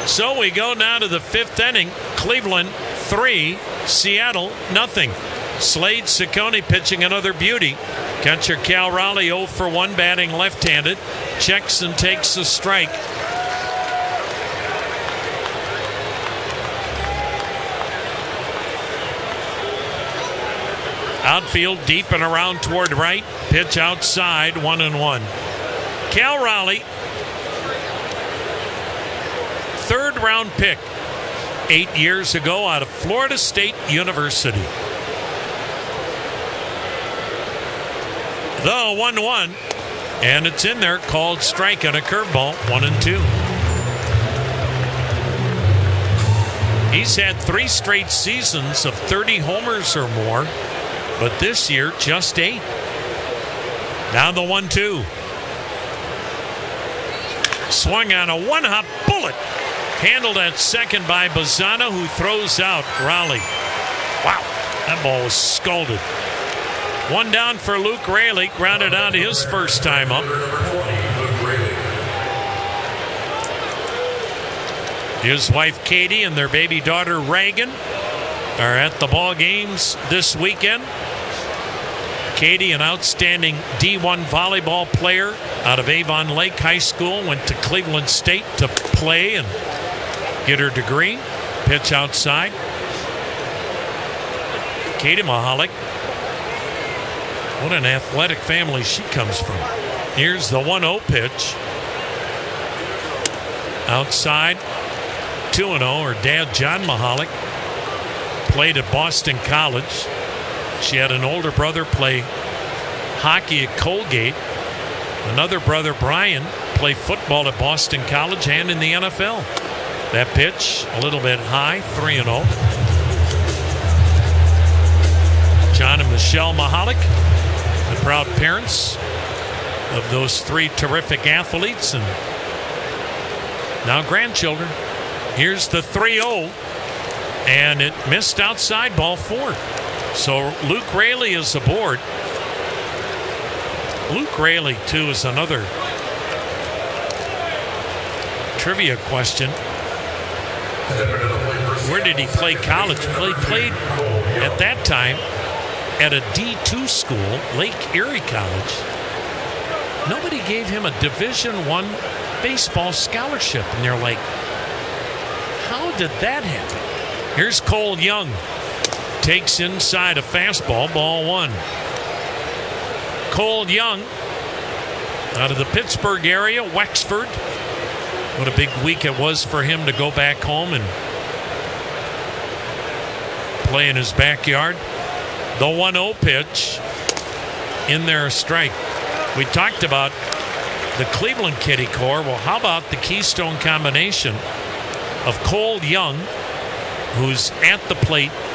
So we go now to the fifth inning. Cleveland 3, Seattle nothing. Slade Ciccone pitching another beauty. Catcher Cal Raleigh 0 for 1, batting left-handed. Checks and takes a strike. Outfield deep and around toward right. Pitch outside, 1-1. Cal Raleigh, third-round pick 8 years ago out of Florida State University. The 1-1, and it's in there, called strike on a curveball, 1-2. He's had 3 straight seasons of 30 homers or more, but this year just 8. Now the 1-2. Swung on a one-hop bullet. Handled at second by Bazzana, who throws out Raleigh. Wow, that ball was scalded. 1 down for Luke Raley, grounded out his first time up. His wife Katie and their baby daughter Reagan are at the ball games this weekend. Katie, an outstanding D1 volleyball player out of Avon Lake High School, went to Cleveland State to play and get her degree. Pitch outside. Katie Mahalik. What an athletic family she comes from. Here's the 1-0 pitch. Outside. 2-0. Her dad, John Mahalik, played at Boston College. She had an older brother play hockey at Colgate. Another brother, Brian, played football at Boston College and in the NFL. That pitch, a little bit high, 3-0. John and Michelle Mahalik, the proud parents of those 3 terrific athletes and now grandchildren. Here's the 3-0, and it missed outside, ball 4. So Luke Raley is aboard. Luke Raley, too, is another trivia question. Where did he play college? Well, he played at that time at a D2 school, Lake Erie College. Nobody gave him a Division I baseball scholarship. And they're like, how did that happen? Here's Cole Young. Takes inside a fastball, ball 1. Cole Young out of the Pittsburgh area, Wexford. What a big week it was for him to go back home and play in his backyard. The 1-0 pitch. In there, a strike. We talked about the Cleveland Kitty Corps. Well, how about the Keystone combination of Cole Young, who's at the plate